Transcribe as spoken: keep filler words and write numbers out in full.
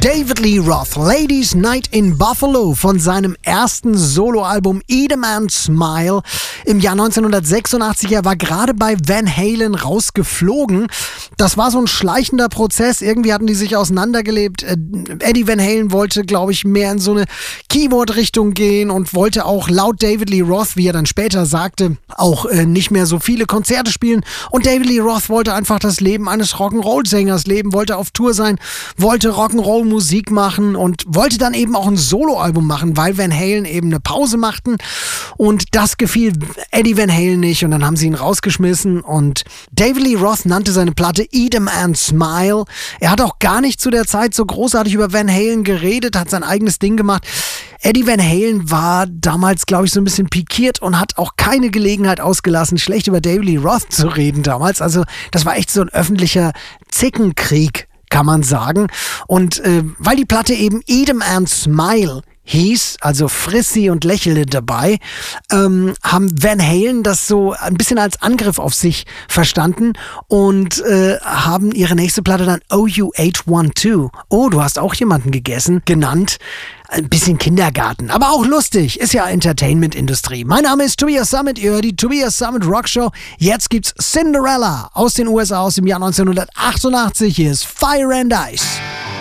David Lee Roth, Ladies Night in Buffalo von seinem ersten Soloalbum Eat a Man Smile im Jahr neunzehnhundertsechsundachtzig. Er war gerade bei Van Halen rausgeflogen. Das war so ein schleichender Prozess. Irgendwie hatten die sich auseinandergelebt. Eddie Van Halen wollte, glaube ich, mehr in so eine Keyboard-Richtung gehen und wollte auch laut David Lee Roth, wie er dann später sagte, auch äh, nicht mehr so viele Konzerte spielen. Und David Lee Roth wollte einfach das Leben eines Rock'n'Roll-Sängers leben, wollte auf Tour sein, wollte Rock'n'Roll-Musik machen und wollte dann eben auch ein Soloalbum machen, weil Van Halen eben eine Pause machten. Und das gefiel Eddie Van Halen nicht und dann haben sie ihn rausgeschmissen. Und David Lee Roth nannte seine Platte Eat a Man Smile. Er hat auch gar nicht zu der Zeit so großartig über Van Halen geredet, hat sein eigenes Ding gemacht. Eddie Van Halen war damals, glaube ich, so ein bisschen pikiert und hat auch keine Gelegenheit ausgelassen, schlecht über David Lee Roth zu reden damals. Also das war echt so ein öffentlicher Zickenkrieg, kann man sagen. Und äh, weil die Platte eben Eat a Man Smile hieß, also friss sie und lächele dabei, ähm, haben Van Halen das so ein bisschen als Angriff auf sich verstanden und äh, haben ihre nächste Platte dann Oh You Ate One Too, oh, du hast auch jemanden gegessen, genannt. Ein bisschen Kindergarten, aber auch lustig, ist ja Entertainment-Industrie. Mein Name ist Tobias Summit, ihr hört die Tobias Summit Rock Show. Jetzt gibt's Cinderella aus den U S A aus dem Jahr neunzehnhundertachtundachtzig. Hier ist Fire and Ice.